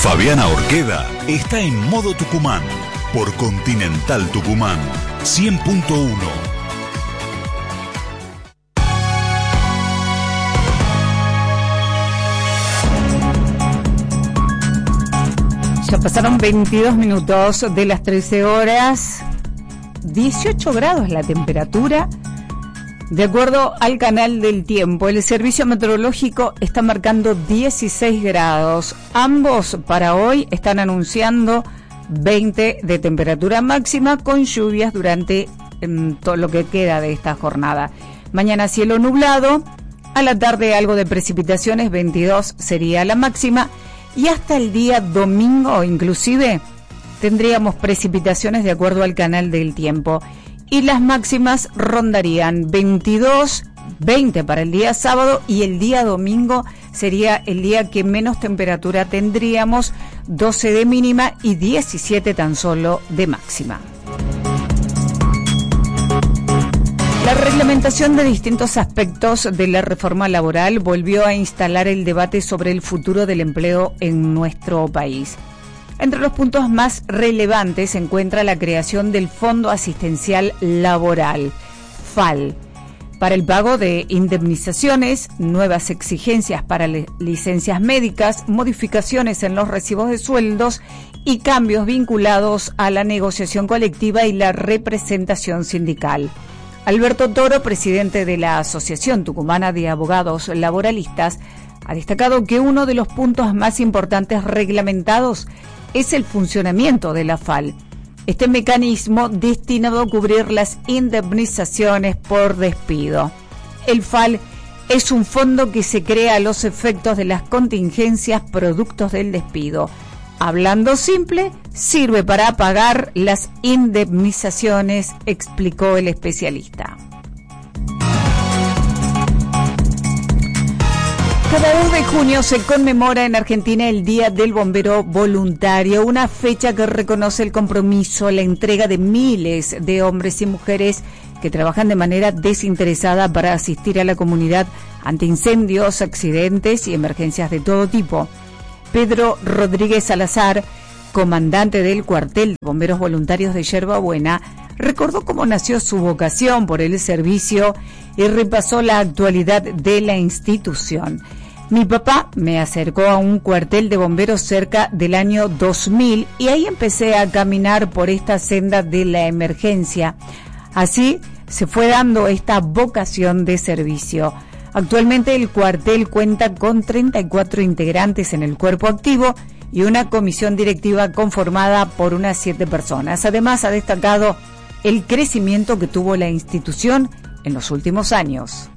Fabiana Orqueda está en modo Tucumán por Continental Tucumán 100.1. Ya pasaron 22 minutos de las 13 horas, 18 grados la temperatura. De acuerdo al canal del tiempo, el servicio meteorológico está marcando 16 grados. Ambos para hoy están anunciando 20 de temperatura máxima con lluvias durante todo lo que queda de esta jornada. Mañana cielo nublado, a la tarde algo de precipitaciones, 22 sería la máxima. Y hasta el día domingo inclusive tendríamos precipitaciones de acuerdo al canal del tiempo. Y las máximas rondarían 22, 20 para el día sábado, y el día domingo sería el día que menos temperatura tendríamos, 12 de mínima y 17 tan solo de máxima. La reglamentación de distintos aspectos de la reforma laboral volvió a instalar el debate sobre el futuro del empleo en nuestro país. Entre los puntos más relevantes se encuentra la creación del Fondo Asistencial Laboral, FAL, para el pago de indemnizaciones, nuevas exigencias para licencias médicas, modificaciones en los recibos de sueldos y cambios vinculados a la negociación colectiva y la representación sindical. Alberto Toro, presidente de la Asociación Tucumana de Abogados Laboralistas, ha destacado que uno de los puntos más importantes reglamentados es el funcionamiento de la FAL. Este mecanismo destinado a cubrir las indemnizaciones por despido. El FAL es un fondo que se crea a los efectos de las contingencias productos del despido. Hablando simple, sirve para pagar las indemnizaciones, explicó el especialista. Cada 2 de junio se conmemora en Argentina el Día del Bombero Voluntario, una fecha que reconoce el compromiso, la entrega de miles de hombres y mujeres que trabajan de manera desinteresada para asistir a la comunidad ante incendios, accidentes y emergencias de todo tipo. Pedro Rodríguez Salazar, comandante del cuartel de bomberos voluntarios de Yerba Buena, recordó cómo nació su vocación por el servicio y repasó la actualidad de la institución. Mi papá me acercó a un cuartel de bomberos cerca del año 2000 y ahí empecé a caminar por esta senda de la emergencia. Así se fue dando esta vocación de servicio. Actualmente el cuartel cuenta con 34 integrantes en el cuerpo activo y una comisión directiva conformada por unas 7 personas. Además, ha destacado el crecimiento que tuvo la institución en los últimos años.